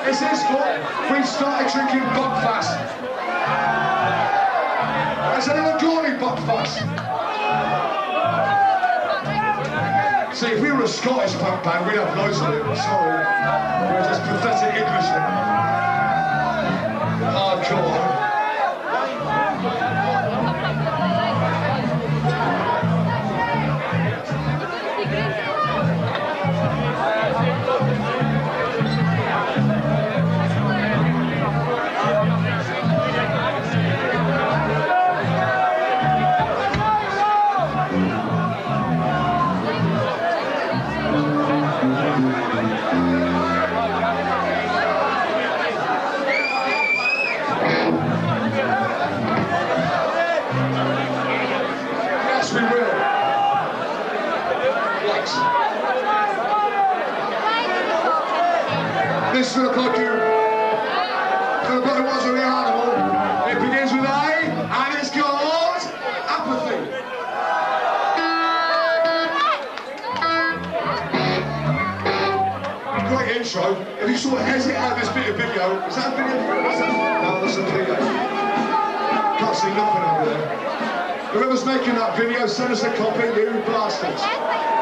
It's his fault. We started drinking Buckfast. Has anyone got any Buckfast? See, if we were a Scottish punk band, we'd have loads of it. Sorry. We're just pathetic Englishmen. Hardcore. This look like you. The better ones of the animal. It begins with A and it's called apathy. Great intro. If you sort of hesitate at this bit of video, is that a video? No, that's a video. Can't see nothing over there. Whoever's making that video, send us a copy, you bastards.